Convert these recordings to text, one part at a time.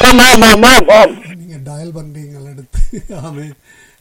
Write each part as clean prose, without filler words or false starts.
ஆமாம் ஆமாம் ஆமாம். நீங்க டயல் பண்றீங்களா எடுத்து? ஆமென்.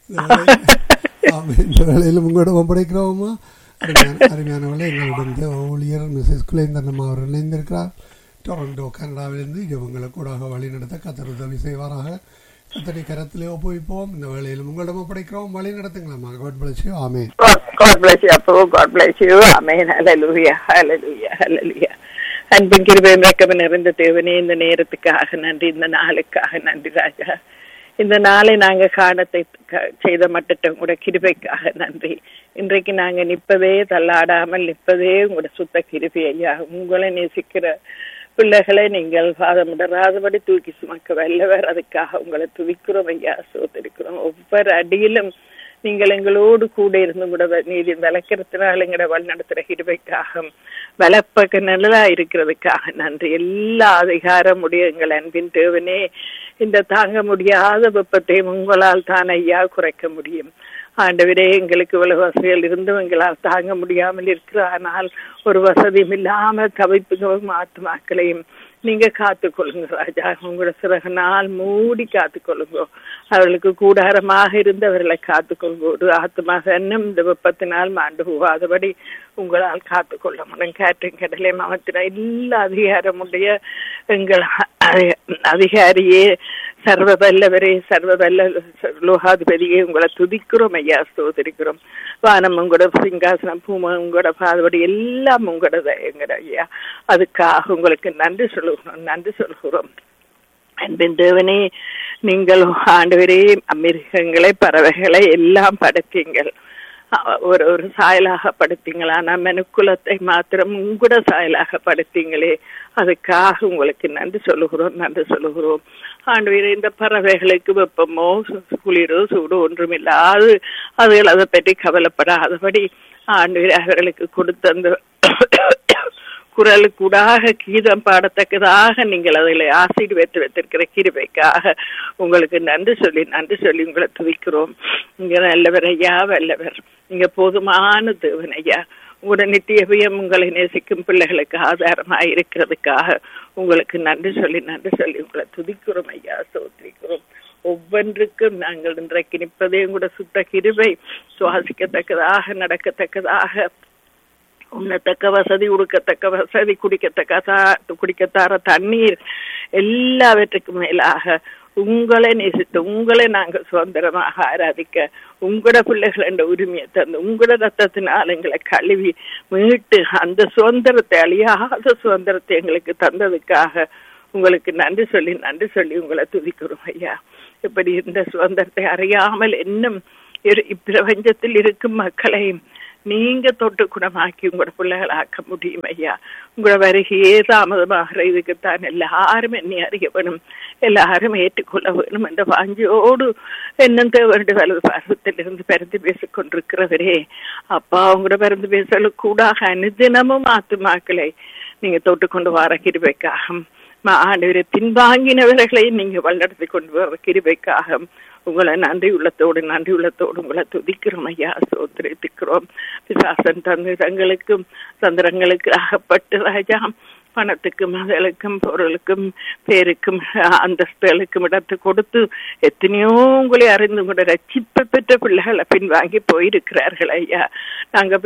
ஆமென். இந்த வேளையிலும் உங்களோட ஒப்படைக்கிறோமா? அருமையானவர்களே, எங்களுடைய ஊழியர் மிஸ்ஸஸ் குலேந்தன் அவர்கள் இணைந்திருக்கிறார். டொரண்டோ கனடாவிலிருந்து இவங்களை கூட வழி நடத்த கத்தர் உதவி செய்வாராக. கத்தனை கரத்திலே ஒப்புவிப்போம். இந்த வேளையிலும் உங்களிடம் ஒப்படைக்கிறோம். வழி நடத்துங்களாமா. God bless you. Amen. God bless you, அப்போ. God bless you. Amen. Hallelujah. Hallelujah. Hallelujah. அன்பின் கிருபையும் இரக்கமும் நிறைந்த தேவனே, இந்த நேரத்துக்காக நன்றி, இந்த நாளுக்காக நன்றி ராஜா. இந்த நாளை நாங்க காணத்தை செய்த மட்டத்தை உங்களோட கிருபைக்காக நன்றி. இன்றைக்கு நாங்க நிற்பதே தள்ளாடாமல் நிற்பதே உங்களோட சுத்த கிருபை ஐயா. உங்களை நேசிக்கிற பிள்ளைகளை நீங்கள் பாதமிடராதபடி தூக்கி சுமக்க வல்லவர். அதுக்காக உங்களை துதிக்கிறோம் ஐயா, சோதரிக்கிறோம். ஒவ்வொரு அடியிலும் நீங்கள் எங்களோடு கூட இருந்து கூட நீதி விளக்கிறதுனால எங்களோட வழி நடத்துகிற கிருபைக்காக வளப்பக்க நல்லா இருக்கிறதுக்காக நன்றி. எல்லா அதிகாரமுடைய எங்கள் அன்பின் தேவனே, இந்த தாங்க முடியாத வெப்பத்தையும் உங்களால் தான் ஐயா குறைக்க முடியும். ஆண்டவரே, எங்களுக்கு இவ்வளவு வசதிகள் இருந்தும் எங்களால் தாங்க முடியாமல் இருக்கிற, ஆனால் ஒரு வசதியும் இல்லாமல் தவிப்புகளும் ஆத்மாக்களையும் நீங்க காத்துக்கொள்ளுங்க ராஜா. உங்களோட சிறகனால் மூடி காத்துக்கொள்ளுங்க. அவர்களுக்கு கூடாரமாக இருந்து அவர்களை காத்துக்கொள்ளுங்க. ஒரு ஆத்மா இன்னும் இந்த வெப்பத்தினால் மாண்டு போகாதபடி உங்களால் காத்துக்கொள்ள முடியும். கேட்டரிங் கடலை மாவத்தின எல்லா அதிகாரமுடைய எங்கள் அதிகாரியே, சர்வ வல்லவரே, சர்வ வல்ல லோகாதிபதியே, உங்களை துதிக்கிறோம் ஐயா, ஸ்தோத்திரிக்கிறோம். வானம் உங்களோட சிங்காசனம், பூமி உங்களோட பாதபடி எல்லாம் உங்களோட எங்கட ஐயா. அதுக்காக உங்களுக்கு நன்றி சொல்கிறோம். அன்பின் தேவனே, நீங்கள் ஆண்டவரே மிருகங்களை பறவைகளை எல்லாம் படைத்தீங்கள், ஒரு சாயலாக படுத்தீங்களா? நான் மனுக்குலத்தை மாத்திரம் உங்களோட சாயலாக படுத்தீங்களே, அதுக்காக உங்களுக்கு நன்றி சொல்லுகிறோம். ஆண்டவரே, இந்த பறவைகளுக்கு வெப்பமோ குளிரோ சூடு ஒன்றுமில்லாது அதுகள் அதை பற்றி கவலைப்படாதபடி ஆண்டவரே அவர்களுக்கு கொடுத்த அந்த குரலுக்கூடாக கீதம் பாடத்தக்கதாக நீங்கள் அதில் ஆசீர்வதித்து வைத்திருக்கிற கிருபைக்காக உங்களுக்கு நன்றி சொல்லி உங்களை துதிக்கிறோம். நீங்க நல்லவர் ஐயா, வல்லவர். நீங்க போதுமான தேவன் ஐயா. உங்களோட நித்தியபயம் உங்களை நேசிக்கும் பிள்ளைகளுக்கு ஆதாரமாக இருக்கிறதுக்காக உங்களுக்கு நன்றி சொல்லி உங்களை துதிக்கிறோம் ஐயா, சோத்திரிக்கிறோம். ஒவ்வொன்றுக்கும் நாங்கள் இன்றைக்கு நிற்பதே உங்களோட சுத்த கிருபை, சுவாசிக்கத்தக்கதாக நடக்கத்தக்கதாக உண்ணத்தக்க வசதி, உடுக்கத்தக்க வசதி, குடிக்கத்தார தண்ணீர், எல்லாவற்றுக்கும் மேலாக உங்களை நேசித்து உங்களை நாங்கள் சுதந்திரமாக ஆராதிக்க உங்களோட பிள்ளைகள் என்ற உரிமையை தந்து உங்களோட ரத்தத்தினால் எங்களை கழுவி மீட்டு அந்த சுதந்திரத்தை, அழியாத சுதந்திரத்தை எங்களுக்கு தந்ததுக்காக உங்களுக்கு நன்றி சொல்லி உங்களை துதிக்கிறோம் ஐயா. இப்படி இந்த சுதந்திரத்தை அறியாமல் இன்னும் இப்பிரபஞ்சத்தில் இருக்கும் மக்களையும் நீங்க தொட்டு குணமாக்கி உங்களோட பிள்ளைகள் ஆக்க முடியும் ஐயா. உங்களோட வருகையே தாமதமாகிற இதுக்குத்தான் எல்லாரும் என்னை அறிய வேணும், எல்லாரும் ஏற்றுக்கொள்ள வேணும் என்ற வாஞ்சியோடு என்னென்ன வருட வலது பாசத்திலிருந்து பறந்து பேசிக் கொண்டிருக்கிறவரே அப்பா, உங்களோட பறந்து பேசலும் கூட அனுதினமும் ஆத்துமாக்களை நீங்க தொட்டு கொண்டு வர கிருபைக்காக, ஆண்டவரை பின்வாங்கினவர்களை நீங்க வழிநடத்தி கொண்டு வர கிருபைக்காக உங்களை நன்றி உள்ளத்தோடு உங்களை துதிக்கிறோம் ஐயா, சோத்திரிக்கிறோம். பிசாசன் தந்திரங்களுக்கும் தந்திரங்களுக்கு அகப்பட்டு ராஜா பணத்துக்கும் மகளுக்கும் பொருளுக்கும் பேருக்கும் அந்தஸ்துகளுக்கும் இடத்தை கொடுத்து எத்தனையோ உங்களை அறிந்து கூட ரட்சிப்பை பெற்ற பிள்ளைகளை பின்வாங்கி போயிருக்கிறார்கள் ஐயா. நாங்க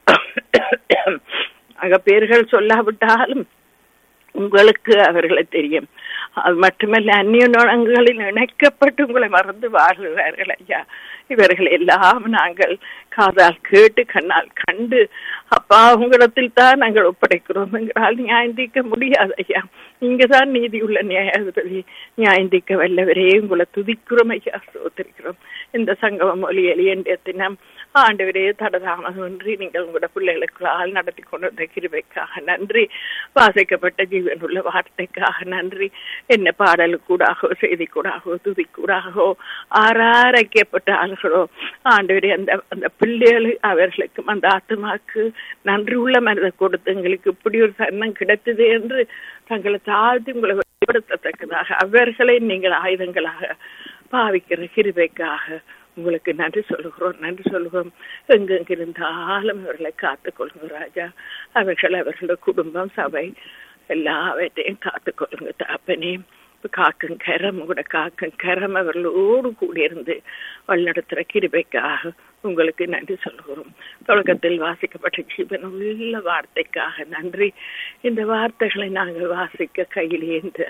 பேர்கள் சொல்லாவிட்டாலும் உங்களுக்கு அவர்களை தெரியும். அது மட்டுமல்ல, அந்நிய நோனங்களில் இணைக்கப்பட்டு உங்களை மறந்து வாழ்கிறார்கள் ஐயா. இவர்கள் எல்லாம் நாங்கள் காதால் கேட்டு கண்ணால் கண்டு அப்பா உங்களிடத்தில் தான் நாங்கள் ஒப்படைக்கிறோம். எங்களால் நியாயந்திக்க முடியாது ஐயா. நீங்க தான் நீதியுள்ள நியாயாதிபதி, நியாயந்திக்க வல்லவரே, உங்களை துதிக்கிறோம் ஐயா, சோதரிக்கிறோம். இந்த சங்கமம் மொழி எளிய தினம் ஆண்டவரே தடதாமன்றி நீங்கள் உங்களோட பிள்ளைகளுக்கால் நடத்தி கொண்டிருந்த கிருபைக்காக நன்றி. வாசிக்கப்பட்ட ஜீவன் உள்ள வார்த்தைக்காக நன்றி. என்ன பாடலுக்கூடாகோ செய்தி கூடாகோ துதி கூடாகோ ஆராய்க்கப்பட்ட ஆள்களோ ஆண்டவரே அந்த பிள்ளைகள் அவர்களுக்கும் அந்த ஆத்மாக்கு நன்றி உள்ள மனதை கொடுத்து எங்களுக்கு இப்படி ஒரு சன்னம் கிடைத்தது என்று தங்களை தாழ்த்தி உங்களை வெளிப்படுத்தத்தக்கதாக அவர்களை நீங்கள் ஆயுதங்களாக பாவிக்கிற கிருபைக்காக உங்களுக்கு நன்றி சொல்லுகிறோம். எங்கெங்கிருந்தாலும் அவர்களை காத்துக்கொள்ளுங்க ராஜா. அவர்களோட குடும்பம், சபை எல்லாவற்றையும் காத்துக்கொள்ளுங்க தாப்பனே. காக்கும் கரம் கூட காக்கும் கரம் அவர்களோடு கூடியிருந்து வழிநடத்துகிற கிருபைக்காக உங்களுக்கு நன்றி சொல்கிறோம். தொடக்கத்தில் வாசிக்கப்பட்ட ஜீவன் உள்ள வார்த்தைக்காக நன்றி. இந்த வார்த்தைகளை நாங்கள் வாசிக்க கையில் ஏந்த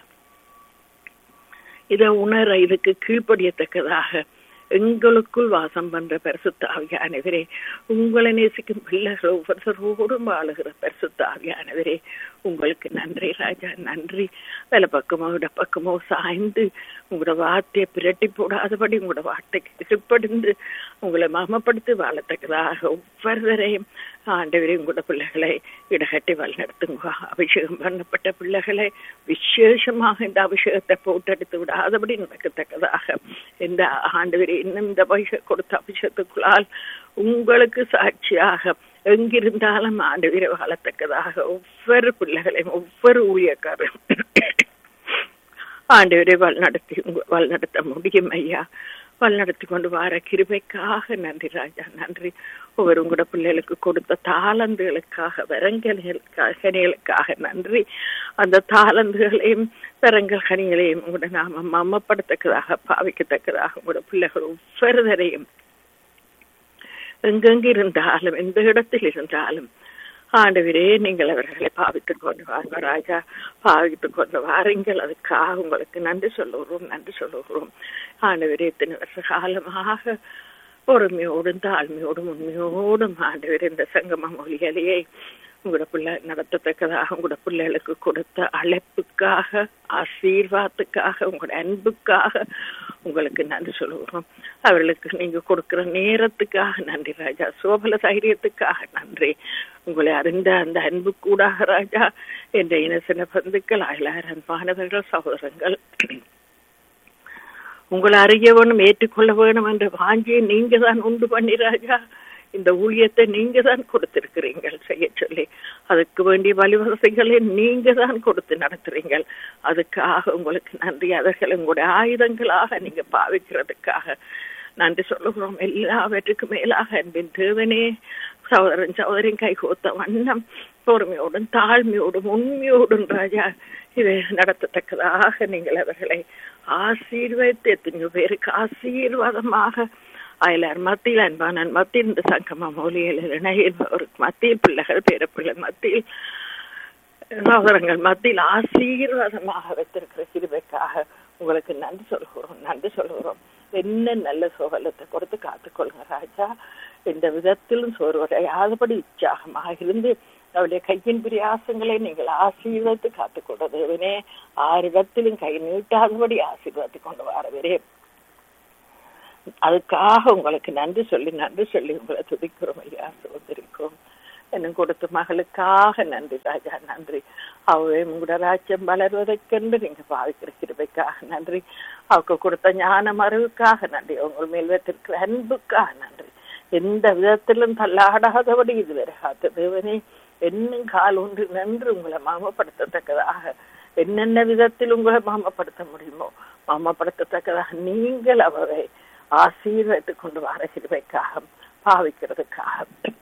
இதை உணர இதுக்கு கீழ்ப்படியத்தக்கதாக எங்களுக்குள் வாசம் பண்ற பரிசுத்த ஆவியானவரே, உங்களை நேசிக்கும் பிள்ளைகள் ஒவ்வொருத்தரோடும் வாழுகிற பரிசுத்த ஆவியானவரே, உங்களுக்கு நன்றி ராஜா, நன்றி. வேலை பக்கமோ இட பக்கமோ சாய்ந்து உங்களோட வார்த்தையை பிரட்டி போடாதபடி உங்களோட வார்த்தைக்கு கீழ்ப்படிந்து உங்களை மகமப்படுத்தி வாழத்தக்கதாக ஒவ்வொருவரையும் ஆண்டவரே உங்களோட பிள்ளைகளை இடகட்டி வழிநடத்துங்க. அபிஷேகம் பண்ணப்பட்ட பிள்ளைகளை விசேஷமாக இந்த அபிஷேகத்தை போட்டெடுத்து விடாதபடி நடக்கத்தக்கதாக இந்த ஆண்டவரே இன்னும் இந்த கொடுத்த அபிஷேகத்துக்குள்ளால் உங்களுக்கு சாட்சியாக எங்கிருந்தாலும் ஆண்டவரை வாழத்தக்கதாக ஒவ்வொரு பிள்ளைகளையும் ஒவ்வொரு ஊழியக்காரரும் ஆண்டவரை வழிநடத்த முடியும் ஐயா. வழிநடத்தி கொண்டு வர கிருபைக்காக நன்றி ராஜா, நன்றி. ஒவ்வொரு உங்களோட பிள்ளைகளுக்கு கொடுத்த தாளந்துகளுக்காக வரங்கல்களுக்காக நன்றி. அந்த தாளந்துகளையும் வரங்கல் கனிகளையும் உங்களோட நாம மமப்படுத்தக்கதாக பாவிக்கத்தக்கதாக உங்களோட பிள்ளைகள் ஒவ்வொருவரையும் எங்கெங்கு இருந்தாலும் எந்த இடத்தில் இருந்தாலும் ஆண்டவரே நீங்கள் அவர்களை பாவித்துக் கொண்டு வாங்க ராஜா, பாவித்துக் கொண்டு வாருங்கள். அதுக்காக உங்களுக்கு நன்றி சொல்லுகிறோம், நன்றி சொல்லுகிறோம். ஆண்டவரே இத்தனை வருஷ காலமாக பொறுமையோடும் தாழ்மையோடும் உண்மையோடும் ஆண்டவரே இந்த சங்கம மொழிகளையே உங்களோட பிள்ளை நடத்தத்தக்கதாக உங்களோட பிள்ளைகளுக்கு கொடுத்த அழைப்புக்காக ஆசீர்வாதத்துக்காக உங்களோட அன்புக்காக உங்களுக்கு நன்றி சொல்லுகிறோம். அவர்களுக்கு நீங்க கொடுக்கிற நேரத்துக்காக நன்றி ராஜா, சோபல தைரியத்துக்காக நன்றி. உங்களை அறிந்த அந்த அன்பு கூடாக ராஜா என்ற இனசின பந்துக்கள் அயலார் அன்பானவர்கள் சகோதரங்கள் உங்களை அறிய வேணும் ஏற்றுக்கொள்ள வேணும் என்ற வாஞ்சியை நீங்க தான் உண்டு பண்ணி ராஜா இந்த ஊழியத்தை நீங்க தான் கொடுத்திருக்கிறீர்கள் செய்ய சொல்லி, அதுக்கு வேண்டிய வழிவசதிகளை நீங்க தான் கொடுத்து நடத்துறீங்கள். அதுக்காக உங்களுக்கு நன்றி. அவர்கள் உங்களுடைய ஆயுதங்களாக நீங்க பாவிக்கிறதுக்காக நன்றி சொல்லுகிறோம். எல்லாவற்றுக்கும் மேலாக அன்பின் தேவனே சகோதரன் சகோதரின் கைகோத்த வண்ணம் பொறுமையோடும் தாழ்மையோடும் உண்மையோடும் ராஜா இதை நடத்தத்தக்கதாக நீங்கள் அவர்களை ஆசீர்வதித்து எத்தனையோ பேருக்கு ஆசீர்வாதமாக அயலார் மத்தியில் அன்பான மத்தியில் இந்த சங்கம மொழியில் மத்தியில் பிள்ளைகள் பேரப்பிள்ளை மத்தியில் சகோதரங்கள் மத்தியில் ஆசீர்வாதமாக வைத்திருக்கிற கிருபைக்காக உங்களுக்கு நன்றி சொல்கிறோம், நன்றி சொல்கிறோம். என்ன நல்ல சோகலத்தை கொடுத்து காத்துக்கொள்ளுங்க ராஜா. எந்த விதத்திலும் சோர்வடையாதபடி உற்சாகமாக இருந்து அவருடைய கையின் பிரியாசங்களை நீங்கள் ஆசீர்வதித்து காத்துக்கொள்றதேவனே, ஆரிடத்திலும் கை நீட்டாதபடி ஆசீர்வதித்து கொண்டு வரவரே, அதுக்காக உங்களுக்கு நன்றி சொல்லி உங்களை துதிக்கிறோம் ஐயா, சோதரிக்கிறோம். என்னும் கொடுத்த மகளுக்காக நன்றி ராஜா, நன்றி. அவை உங்களோட ராஜ்யம் வளர்வதற்கென்று நீங்க பாவிக்கிற கிருபைக்காக நன்றி. அவருக்கு கொடுத்த ஞான அறிவுக்காக நன்றி. உங்கள் மேல் வைத்திருக்கிற அன்புக்காக நன்றி. எந்த விதத்திலும் தள்ளாடாதபடி இதுவரை காத்த தேவனே, என்னும் கால் ஒன்று நின்று உங்களை மாமப்படுத்தத்தக்கதாக என்னென்ன விதத்தில் உங்களை மாமப்படுத்த முடியுமோ மாமப்படுத்தத்தக்கதாக நீங்கள் அவரை ஆசீர்வதித்துக் கொண்டு வர கிருபைக்காக பாவிக்கிறதுக்காக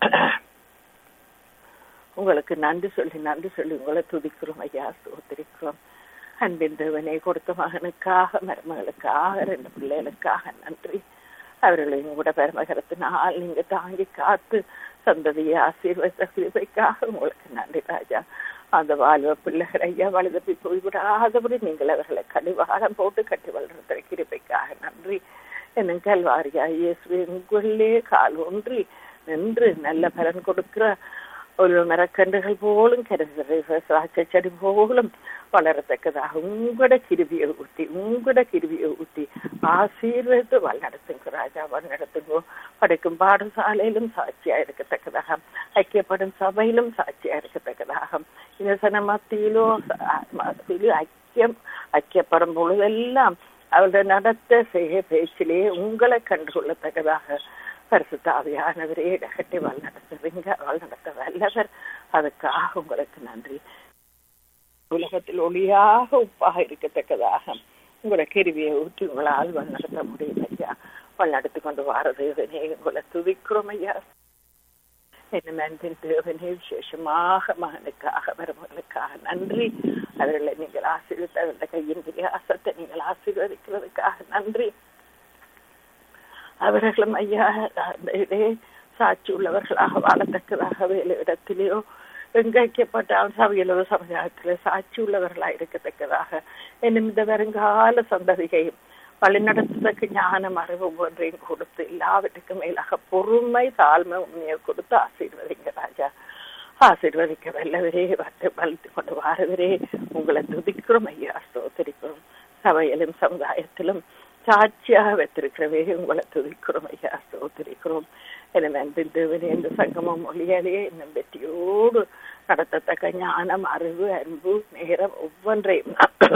உங்களுக்கு நன்றி சொல்லி உங்களை துதிக்கிறோம் ஐயா, ஸ்தோத்திரிக்கிறோம். அன்பின் தேவனை கொடுத்த மகனுக்காக மருமகளுக்காக 2 பிள்ளைகளுக்காக நன்றி. அவர்களையும் கூட பெருமகரத்தினால் நீங்க தாங்கி காத்து சந்ததியை ஆசீர்வதித்த கிருபைக்காக உங்களுக்கு நன்றி ராஜா. அந்த வாழ்வ பிள்ளைகள் ஐயா வலுதப்பி போய்விடாதபடி நீங்கள் அவர்களை கடிவாரம் போட்டு கட்டி வளர்த்த கிருபைக்காக நன்றி. என்னும் கல்வாரியா இயேசுவே உங்களே கால் ஒன்றி நின்று நல்ல பலன் கொடுக்கிற ஒரு மரக்கன்றுகள் போலும் திராட்சை செடி போலும் வளரத்தக்கதாக உங்களோட கிருபியை ஊட்டி ஆசீர்வதித்து வழிநடத்துங்க ராஜா, வழிநடத்துங்க. படிக்கும் பாடசாலையிலும் சாட்சியா இருக்கத்தக்கதாக, ஐக்கியப்படும் சபையிலும் சாட்சியா இருக்கத்தக்கதாக, இனசன மத்தியிலும் ஐக்கியப்படும் பொழுதெல்லாம் அவருடைய நடத்த செய்ய பேச்சிலே உங்களை கண்டுகொள்ளத்தக்கதாக பரிசுத்த ஆவியானவரே இடகட்டி வழிநடத்த வல்லவர். அதுக்காக உங்களுக்கு நன்றி. உலகத்தில் ஒளியாக உப்பாக இருக்கத்தக்கதாக உங்களோட கிருவியை ஊற்றி உங்களால் வழிநடத்த முடியும் ஐயா. வழிநடத்தி கொண்டு வாரது உங்களை துதிக்கிறோம் ஐயா. என்னும் அன்பின் தேவனே, விசேஷமாக மகனுக்காக மருமகளுக்காக நன்றி. அவர்களை நீங்கள் ஆசீர்வதித்து அவருடைய கையின் விரியாசத்தை நீங்கள் ஆசீர்வதிக்கிறதுக்காக நன்றி. அவர்களும் ஐயா சாட்சி உள்ளவர்களாக வாழத்தக்கதாக வேலையிடத்திலேயோ எங்கைக்கப்பட்டால் சபையிலோ சமுதாயத்திலே சாட்சி உள்ளவர்களாக இருக்கத்தக்கதாக என்னும் இந்த வருங்கால சந்ததிகையும் வழிநடத்தத்தக்க ஞானம் அறிவு ஒன்றையும் கொடுத்து எல்லாவற்றுக்கும் மேலாக பொறுமை தாழ்மை உண்மையை கொடுத்து ஆசீர்வதிங்க ராஜா. ஆசீர்வதிக்க வல்லவரே, வளர்த்து கொண்டு வாரவரே, உங்களை துதிக்கிறோம் ஐயா, ஸ்தோத்திரிக்கிறோம். சபையிலும் சமுதாயத்திலும் சாட்சியாக வைத்திருக்கிறவே உங்களை துதிக்கிறோம் ஐயா, ஸ்தோத்திரிக்கிறோம். எனவே அன்பின் தேவனே, இந்த சங்கமம் மொழியாலேயே இன்னும் வெற்றியோடு நடத்தத்தக்க ஞானம் அறிவு அன்பு நேரம் ஒவ்வொன்றையும்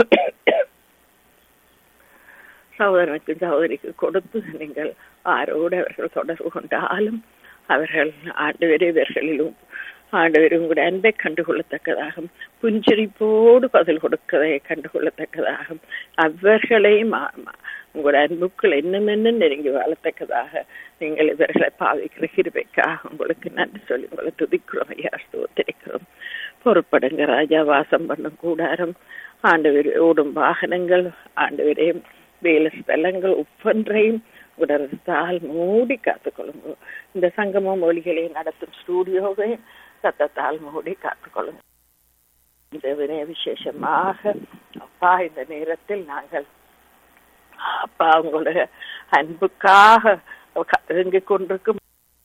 சகோதரனுக்கு சகோதரிக்கு கொடுத்து நீங்கள் ஆரோடு அவர்கள் தொடர்பு கொண்டாலும் அவர்கள் ஆண்டவரே இவர்களிலும் ஆண்டவரும் கூட அன்பை கண்டுகொள்ளத்தக்கதாகும், புஞ்சரிப்போடு பதில் கொடுக்கதை கண்டுகொள்ளத்தக்கதாகும், அவர்களையும் உங்களோட அன்புக்கள் என்னென்ன நெருங்கி வாழத்தக்கதாக நீங்கள் இவர்களை பாவிக்கிற கிருபைக்காக உங்களுக்கு நன்றி சொல்லி உங்களை துதிக்கிறோம் ஐயா, ஸ்தோத்திரிக்கிறோம். பொறுப்படுங்க ராஜா. வாசம் பண்ணும் கூடாரம், ஆண்டவர் ஓடும் வாகனங்கள், ஆண்டவரே வேலை ஸ்தலங்கள் ஒவ்வொன்றையும் உடற்றால் மூடி காத்துக்கொள்ளுங்க. இந்த சங்கம மொழிகளை நடத்தும் ஸ்டூடியோவை சத்தத்தால் மூடி காத்துக்கொள்ளுங்க. இந்த விசேஷமாக அப்பா இந்த நேரத்தில் நாங்கள் அப்பா உங்களுடைய அன்புக்காக இறங்கிக் கொண்டிருக்கும்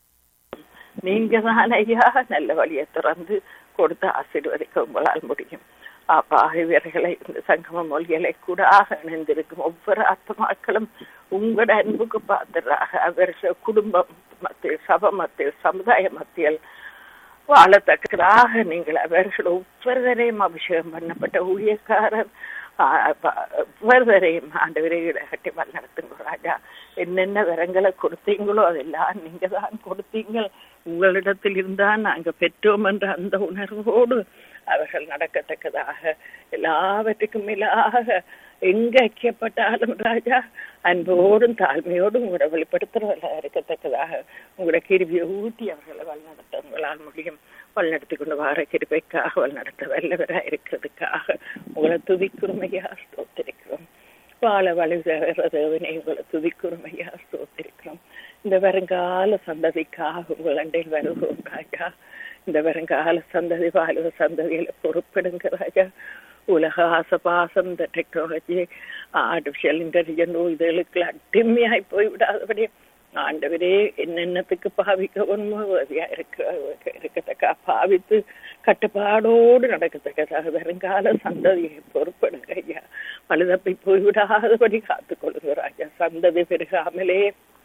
நீங்க தான் ஐயா நல்ல வழியை திறந்து கொடுத்து ஆசீர்வதிக்க உங்களால் முடியும். அப்பா இவர்களை இந்த சங்கம மொழிகளை கூட இணைந்திருக்கும் ஒவ்வொரு ஆத்மாக்களும் உங்களோட அன்புக்கு பாத்திராக அவர்கள் குடும்பம் மத்தியில் சபை மத்தியில் சமுதாய மத்தியில் வாழத்தக்கதாக நீங்கள் அவர்கள் ஒவ்வொருவரையும் அபிஷேகம் பண்ணப்பட்ட ஊழியக்காரர் ஒவ்வொருவரையும் ஆண்டவரை இடகட்டி வழிநடத்துங்க ராஜா. என்னென்ன வரங்களை கொடுத்தீங்களோ அதெல்லாம் நீங்க தான் கொடுத்தீங்க, உங்களிடத்தில் இருந்தால் நாங்க பெற்றோம் என்ற அந்த உணர்வோடு அவர்கள் நடக்கத்தக்கதாக எல்லாவற்றுக்கும் மேலாக எங்க ஐக்கியப்பட்டாலும் ராஜா அன்போடும் தாழ்மையோடும் உங்களோட வெளிப்படுத்துறவர்களாக இருக்கத்தக்கதாக உங்களோட கிருபியை ஊட்டி அவர்களை வழிநடத்த உங்களால் முடியும். வழிநடத்தி கொண்டு வார கிருபைக்காக வழிநடத்த வல்லவராக இருக்கிறதுக்காக உங்களை துதிக்கிறோம் ஐயா, ஸ்தோத்திரிக்கிறோம். வாழ வழிவரதேவனை உங்களை துதிக்கிறோம் ஐயா, ஸ்தோத்திரிக்கிறோம். இந்த வருங்கால சந்ததிக்காக உங்கள் அண்டையில் வருகிறோம் ராஜா. இந்த வருங்கால சந்ததி வாழுவ சந்ததியில பொறுப்படுங்க ராஜா. உலக ஆசபாசம், இந்த டெக்னாலஜி, ஆர்டிபிஷியல் இன்டெலிஜென்ஸ் இதுகளுக்கு அடிமையாய் போய்விடாதபடி ஆண்டவரே என்னென்னத்துக்கு பாவிக்கணுமோ இருக்கத்தக்க பாவித்து கட்டுப்பாடோடு நடக்கத்தக்கதாக வருங்கால சந்ததியை பொறுப்படுங்க ஐயா. மழுதப்பை போய்விடாதபடி காத்துக்கொள்ளுங்க ராஜா. சந்ததி பெருகாமலே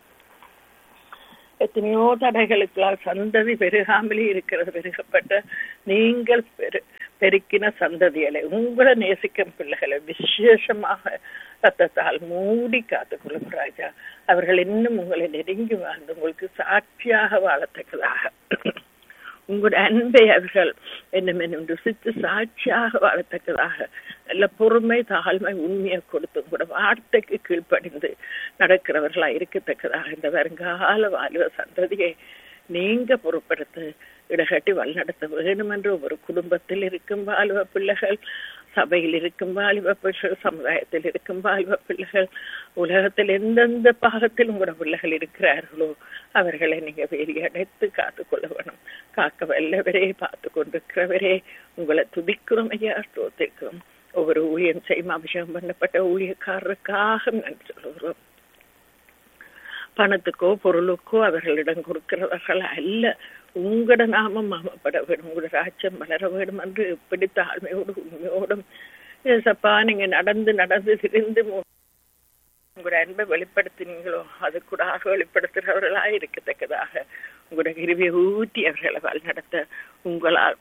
எத்தனையோ தடைகளுக்கெல்லாம் சந்ததி பெருகாமலே இருக்கிறது. பெருகப்பட்ட நீங்கள் பெருக்கின சந்ததிகளை உங்களை நேசிக்கும் பிள்ளைகளை விசேஷமாக ரத்தத்தால் மூடி காத்துக்கொள்ளும் ராஜா. அவர்கள் இன்னும் உங்களை நெருங்கி வாழ்ந்து உங்களுக்கு சாட்சியாக வாழத்தக்கதாக உங்களுடைய அன்பை அவர்கள் என்னமென்னும் ருசித்து சாட்சியாக வாழத்தக்கதாக நல்ல பொறுமை தாழ்மை உண்மையை கொடுத்து உங்களோட வார்த்தைக்கு கீழ்ப்படிந்து நடக்கிறவர்களா இருக்கத்தக்கதாக இந்த வருங்கால வாலிப சந்ததியை நீங்க பொறுப்படுத்த இடகட்டி வழிநடத்த வேணும் என்று ஒரு குடும்பத்தில் இருக்கும் வாலிப பிள்ளைகள், சபையில் இருக்கும் வாலிப பிள்ளைகள், சமுதாயத்தில் இருக்கும் வாலிப பிள்ளைகள், உலகத்தில் எந்தெந்த பாகத்தில் உங்களோட பிள்ளைகள் இருக்கிறார்களோ அவர்களை நீங்க வேறி அடைத்து காத்துக்கொள்ள வேணும். காக்க வல்லவரே, பார்த்து கொண்டிருக்கிறவரே, உங்களை துதிக்கிறோம் ஐயா, ஸ்தோத்திரிக்கிறோம். ஒவ்வொரு ஊழியம் செய்யும் அபிஷேகம் பண்ணப்பட்ட ஊழியக்காரருக்காக நன்றி சொல்லுகிறோம். பணத்துக்கோ பொருளுக்கோ அவர்களிடம் கொடுக்கிறவர்கள் அல்ல, உங்களோட நாமம் மாமப்பட வேண்டும், உங்களோட ராஜ்யம் வளர வேண்டும் என்று எப்படி தாழ்மையோடு உண்மையோடும் சப்பா நீங்க நடந்து திரிந்து உங்களோட அன்பை வெளிப்படுத்தினீங்களோ அது கூட வெளிப்படுத்துகிறவர்களா இருக்கத்தக்கதாக உங்களோட கிருபையை ஊட்டி அவர்களை வழிநடத்த உங்களால்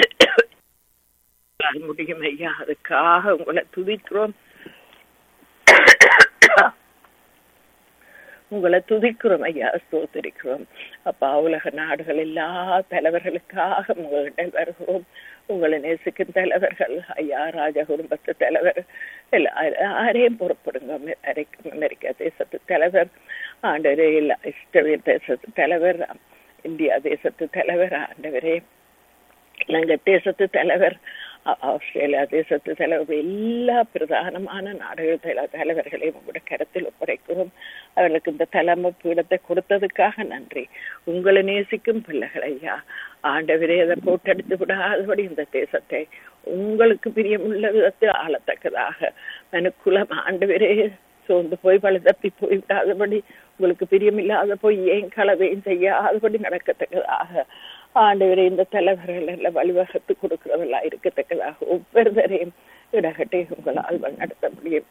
முடியும் ஐயா. அதுக்காக உங்களை துதிக்கிறோம், உங்களை துதிக்கிறோம் ஐயா, ஸ்தோத்திரிக்கிறோம். அப்பா உலக நாடுகள் எல்லா தலைவர்களுக்காக உங்களிடம் வருகிறோம். உங்களை நேசிக்கும் தலைவர்கள் ஐயா, ராஜா குடும்பத்து தலைவர் எல்லாரையும் பொறுப்படுங்க. அமெரிக்கா தேசத்து தலைவர், ஆண்டரே இஸ்ரேல் தேசத்து தலைவர், இந்தியா தேசத்து தலைவர் ஆண்டவரே, இலங்கை தேசத்து தலைவர், ஆஸ்திரேலியா தேசத்து தலைவர், எல்லா பிரதானமான நாடுகள் தலைவர்களையும் உங்களுடைய கருத்தில் ஒப்படைக்கிறோம். அவர்களுக்கு இந்த தலைமை பீடத்தை கொடுத்ததுக்காக நன்றி. உங்களை நேசிக்கும் பிள்ளைகள் ஐயா, ஆண்டவரே அதை போட்டெடுத்து விடாதபடி இந்த தேசத்தை உங்களுக்கு பிரியமுள்ள விதத்தில் ஆளத்தக்கதாக மனுக்குலம் ஆண்டவரே சோர்ந்து போய் பழுதப்பி போய் விடாதபடி, உங்களுக்கு பிரியமில்லாத போய் ஏன் கலவையும் செய்யாதபடி நடக்கத்தக்கதாக ஆண்டவரே இந்த தலைவர்கள் எல்லாம் வழிவகுத்து கொடுக்கிறவர்களா இருக்கத்தக்கதாக ஒவ்வொருவரையும் இடகட்டை உங்களால் நடத்த முடியும்.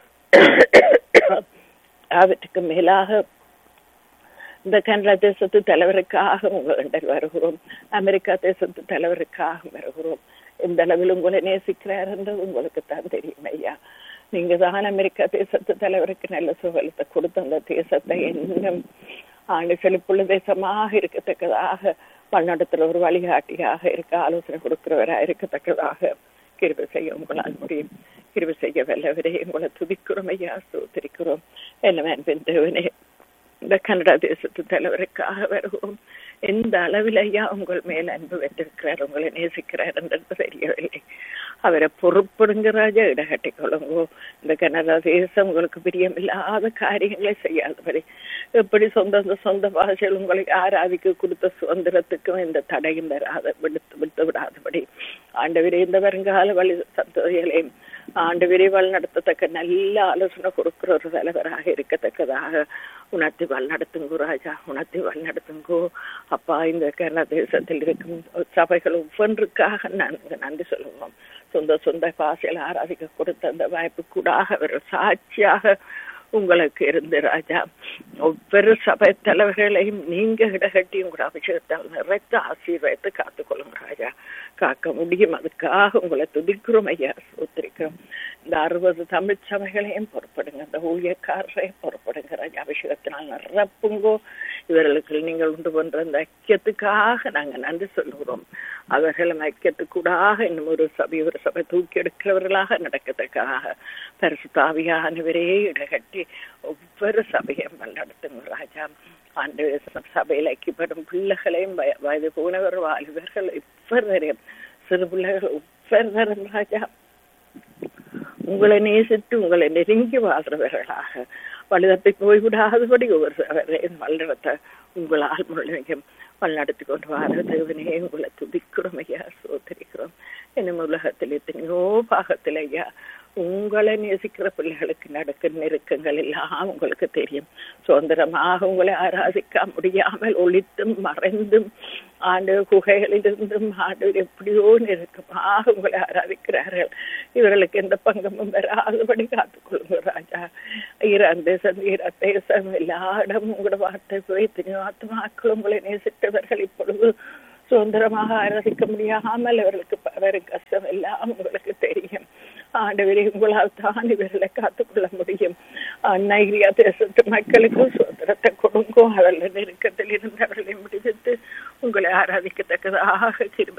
அவற்றுக்கு மேலாக இந்த கனடா தேசத்து தலைவருக்காக உங்களிடம் வருகிறோம், அமெரிக்கா தேசத்து தலைவருக்காக வருகிறோம். எந்த அளவில் உங்களை நேசிக்கிறார் என்றது உங்களுக்கு தான் தெரியும் ஐயா. நீங்க தான் அமெரிக்கா தேசத்து தலைவருக்கு நல்ல சுகலத்தை கொடுத்த அந்த தேசத்தை இன்னும் ஆண்டு செழிப்புள்ள தேசமாக இருக்கத்தக்கதாக பன்னடத்துல ஒரு வழிகாட்டியாக இருக்க ஆலோசனை கொடுக்கிறவராக இருக்கத்தக்கதாக கிருபை செய்ய உங்களால் முடியும். கிருபை செய்ய வல்லவரே உங்களை துதிக்கிறோம் ஐயா, ஸ்தோத்திரிக்கிறோம். என்னவென் தேவனே, இந்த கனடா தேசத்து தலைவருக்காக வருவோம். எந்த அளவில் ஐயா உங்கள் மேல் அன்பு வைத்திருக்கிறார், உங்களை நேசிக்கிறார் என்றது தெரியவில்லை. அவரை பொறுப்படுங்க ராஜா, இடகட்டி கொள்ளுங்கோ. இந்த கனடா தேசம் உங்களுக்கு பிரியமில்லாத காரியங்களை செய்யாதபடி, எப்படி சொந்த பாஷையில் உங்களை ஆராதிக்க கொடுத்த சுதந்திரத்துக்கும் இந்த தடையும் வராத விட்டு விடாதபடி ஆண்டவரே இந்த வருங்கால வழி சந்ததிகளையும் ஆண்டவரே வழி நடத்தத்தக்க நல்ல ஆலோசனை கொடுக்கிற ஒரு தலைவராக இருக்கத்தக்கதாக உணர்த்தி வழிநடத்துங்கோ ராஜா, உணர்த்தி வழிநடத்துங்கோ அப்பா. இந்த கனடா தேசத்தில் இருக்கும் சபைகள் ஒவ்வொன்றுக்காக நன்றி சொல்லுவோம். சொந்த பாசையில் ஆராதிக்க கொடுத்த அந்த வாய்ப்பு கூடாக அவர் சாட்சியாக உங்களுக்கு இருந்து ராஜா, ஒவ்வொரு சபை தலைவர்களையும் நீங்க இடகட்டி உங்களோட அபிஷேகத்தால் நிறைத்து ஆசீர்வாதத்தை காத்துக்கொள்ளுங்க ராஜா. காக்க முடியும், அதுக்காக உங்களை துதிக்கிறோம் ஐயா, சோத்திரிக்கிறோம். இந்த 60 தமிழ் சபைகளையும் பொறுப்படுங்க, இந்த ஊழியக்காரரையும் பொறுப்படுங்க ராஜா. அபிஷேகத்தினால் நிரப்புங்கோ. இவர்களுக்கு நீங்கள் உண்டு பண்ற அந்த ஐக்கியத்துக்காக நாங்க நன்றி சொல்லுகிறோம். அவர்களும் ஐக்கியத்துக்கூடாக இன்னும் ஒரு சபை தூக்கி எடுக்கிறவர்களாக நடக்கத்தக்காக பரிசுத்தாவியானவரே இடகட்டி ஒவ்வொரு சபையும் நடத்துங்க ராஜா. ஆண்டு சபையில் ஐக்கியப்படும் பிள்ளைகளையும் வயது போனவர் வாலிபர்கள் ஒவ்வொருவரையும் சிறு பிள்ளைகள் ஒவ்வொருவரும் ராஜா உங்களை நேசித்து உங்களை நெருங்கி வாழ்றவர்களாக வழிதப்பி போய்விடாதபடி ஒவ்வொருவரையும் வழிநடத்த உங்களால் முழுமையும் வழிநடத்தி கொண்டு வர தேவனே உங்களை துதிக்கிறோம் ஐயா, சோதரிக்கிறோம். இன்னும் உலகத்தில் எத்தனையோ பாகத்தில் ஐயா உங்களை நேசிக்கிற பிள்ளைகளுக்கு நடக்கிற நெருக்கங்கள் எல்லாம் உங்களுக்கு தெரியும். சுதந்திரமாக உங்களை ஆராதிக்க முடியாமல் ஒளித்தும் மறைந்தும் ஆண்டு குகைகளிலிருந்தும் ஆண்டு எப்படியோ நெருக்கமாக உங்களை ஆராதிக்கிறார்கள். இவர்களுக்கு எந்த பங்கமும் வராதபடி காத்துக்கொள்ளுங்க ராஜா. ஈரான் தேசம் எல்லா இடமும் உங்களோட வார்த்தை எத்தனையோ ஆத்மாக்கள் உங்களை நேசித்தவர்கள் இப்பொழுது சுதந்திரமாக ஆராதிக்க முடியாமல் அவர்களுக்கு வரும் கஷ்டம் எல்லாம் உங்களுக்கு தெரியும். ஆண்டவரே உங்களால் தான் இவர்களை காத்துக்கொள்ள முடியும். நைரியா தேசத்து மக்களுக்கு சுதந்திரத்தை கொடுங்கோ. அவர்கள் நெருக்கத்தில் இருந்து அவர்களை முடிவித்து உங்களை ஆராதிக்கத்தக்கதாக